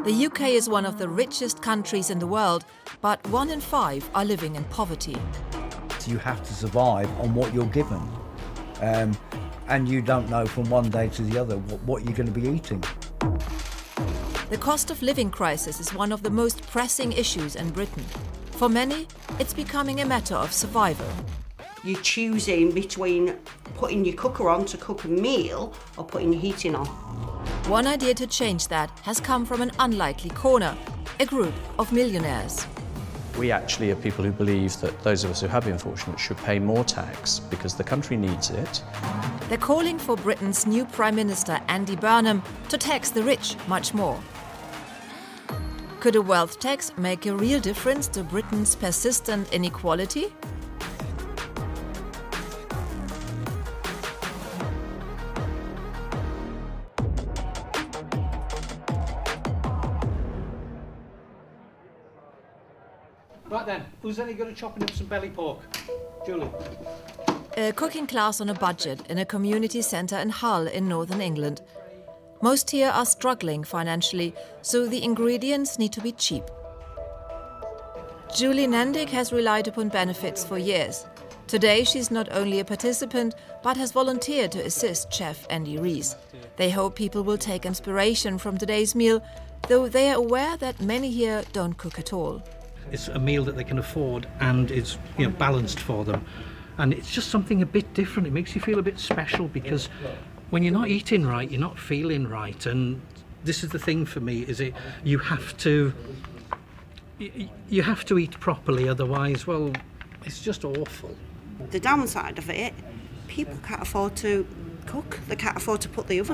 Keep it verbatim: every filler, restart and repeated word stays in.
The U K is one of the richest countries in the world, but one in five are living in poverty. You have to survive on what you're given. Um, and you don't know from one day to the other what, what you're going to be eating. The cost of living crisis is one of the most pressing issues in Britain. For many, it's becoming a matter of survival. You're choosing between putting your cooker on to cook a meal or putting your heating on. One idea to change that has come from an unlikely corner, a group of millionaires. We actually are people who believe that those of us who have been fortunate should pay more tax because the country needs it. They're calling for Britain's new Prime Minister, Andy Burnham, to tax the rich much more. Could a wealth tax make a real difference to Britain's persistent inequality? Right then, who's any good at chopping up some belly pork? Julie? A cooking class on a budget in a community centre in Hull in northern England. Most here are struggling financially, so the ingredients need to be cheap. Julie Nandig has relied upon benefits for years. Today she's not only a participant, but has volunteered to assist chef Andy Rees. They hope people will take inspiration from today's meal, though they are aware that many here don't cook at all. It's a meal that they can afford and it's, you know, balanced for them. And it's just something a bit different. It makes you feel a bit special because when you're not eating right, you're not feeling right. And this is the thing for me, is it you have to you have to eat properly, otherwise, well, it's just awful. The downside of it, people can't afford to cook. They can't afford to put the oven